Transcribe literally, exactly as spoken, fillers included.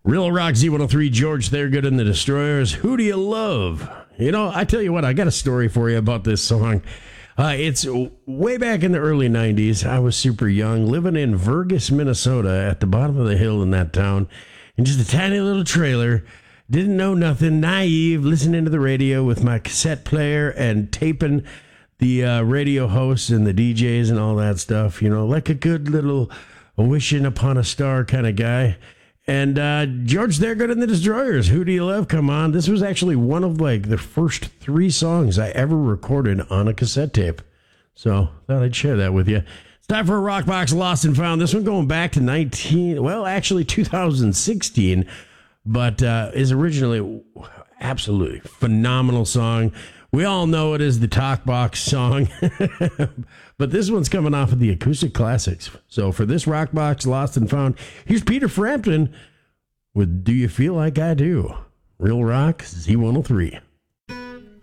Real Rock Z one oh three, George Thorogood and the Destroyers. Who do you love? You know, I tell you what, I got a story for you about this song. Uh, it's way back in the early nineties. I was super young, living in Vergas, Minnesota, at the bottom of the hill in that town, in just a tiny little trailer. Didn't know nothing, naive, listening to the radio with my cassette player and taping the uh, radio hosts and the D Js and all that stuff, you know, like a good little wishing upon a star kind of guy. And uh, George Thorogood and the Destroyers, Who Do You Love? Come on. This was actually one of like the first three songs I ever recorded on a cassette tape. So thought I'd share that with you. It's time for a Rock Box Lost and Found. This one going back to nineteen, well, actually two thousand sixteen, but uh, is originally absolutely phenomenal song. We all know it is the Talk Box song, but this one's coming off of the Acoustic Classics. So for this Rock Box Lost and Found, here's Peter Frampton with Do You Feel Like I Do? Real Rock Z one oh three.